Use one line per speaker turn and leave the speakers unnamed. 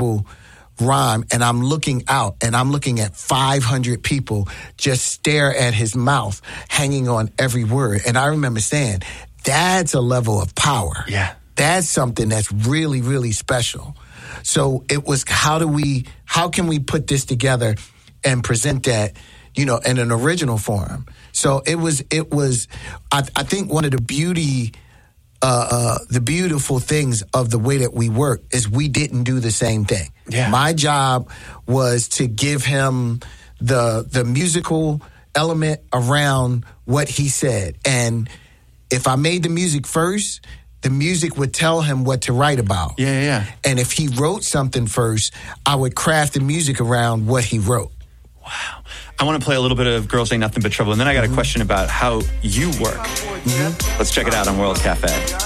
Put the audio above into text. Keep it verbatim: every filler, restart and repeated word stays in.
original rhyme, and I'm looking out, and I'm looking at five hundred people just stare at his mouth, hanging on every word. And I remember saying, that's a level of power.
Yeah.
That's something that's really, really special. So it was, how do we, how can we put this together and present that, you know, in an original form? So it was, it was, I, I think one of the beauty, uh, uh, the beautiful things of the way that we work is we didn't do the same thing.
Yeah.
My job was to give him the the musical element around what he said. And if I made the music first, the music would tell him what to write about.
Yeah, yeah, yeah.
And if he wrote something first, I would craft the music around what he wrote.
Wow. I want to play a little bit of Girls Ain't Nothing But Trouble, and then I got a question about how you work.
Mm-hmm.
Let's check it out on World Cafe.